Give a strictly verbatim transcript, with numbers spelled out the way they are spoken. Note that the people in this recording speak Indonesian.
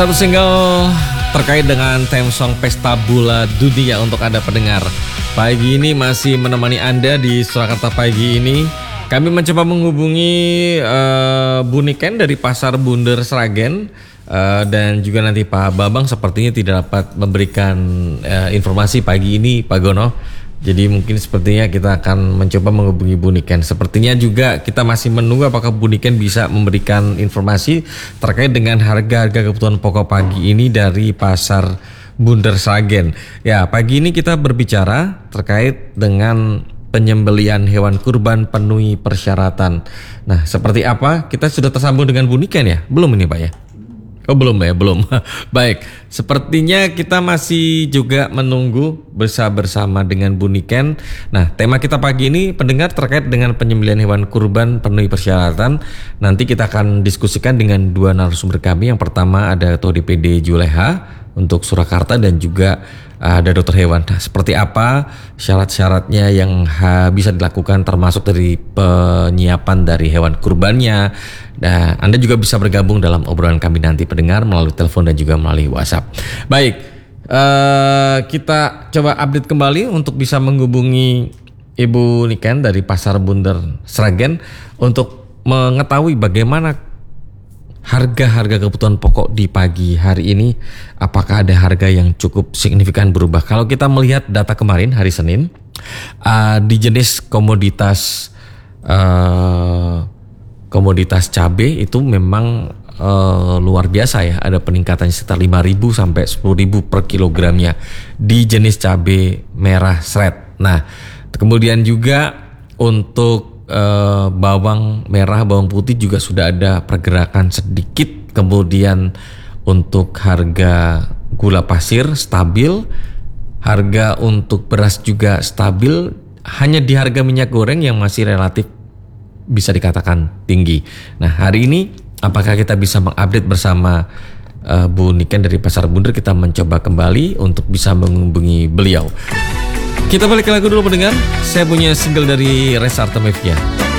Satu single terkait dengan theme song Pesta Bola Dunia untuk Anda pendengar. Pagi ini masih menemani Anda di Surakarta pagi ini. Kami mencoba menghubungi uh, Bu Niken dari Pasar Bunder Sragen uh, dan juga nanti Pak Bambang sepertinya tidak dapat memberikan uh, informasi pagi ini, Pak Gono. Jadi mungkin sepertinya kita akan mencoba menghubungi Bu Niken. Sepertinya juga kita masih menunggu apakah Bu Niken bisa memberikan informasi terkait dengan harga-harga kebutuhan pokok pagi ini dari Pasar Bunder Sragen. Ya, pagi ini kita berbicara terkait dengan penyembelian hewan kurban penuhi persyaratan. Nah, seperti apa? Kita sudah tersambung dengan Bu Niken ya? Belum ini Pak ya? Oh belum ya, belum. Baik, sepertinya kita masih juga menunggu bersama-bersama dengan Bu Niken. Nah, tema kita pagi ini pendengar terkait dengan penyembelihan hewan kurban penuhi persyaratan. Nanti kita akan diskusikan dengan dua narasumber kami. Yang pertama ada Ketua D P D Juleha untuk Surakarta dan juga ada dokter hewan. Nah, seperti apa syarat-syaratnya yang ha, bisa dilakukan termasuk dari penyiapan dari hewan kurbannya. Nah, Anda juga bisa bergabung dalam obrolan kami nanti pendengar melalui telepon dan juga melalui WhatsApp. Baik, uh, kita coba update kembali untuk bisa menghubungi Ibu Niken dari Pasar Bunder Sragen untuk mengetahui bagaimana harga-harga kebutuhan pokok di pagi hari ini. Apakah ada harga yang cukup signifikan berubah? Kalau kita melihat data kemarin hari Senin, uh, di jenis komoditas uh, komoditas cabai itu memang uh, luar biasa ya. Ada peningkatan sekitar lima ribu sampai sepuluh ribu per kilogramnya di jenis cabai merah seret. Nah, kemudian juga untuk Uh, bawang merah, bawang putih juga sudah ada pergerakan sedikit. Kemudian untuk harga gula pasir stabil, harga untuk beras juga stabil. Hanya di harga minyak goreng yang masih relatif bisa dikatakan tinggi. Nah, hari ini apakah kita bisa mengupdate bersama uh, Bu Niken dari Pasar Bunder? Kita mencoba kembali untuk bisa menghubungi beliau. Kita balik ke lagu dulu pendengar. Saya punya single dari Reza Artamevia.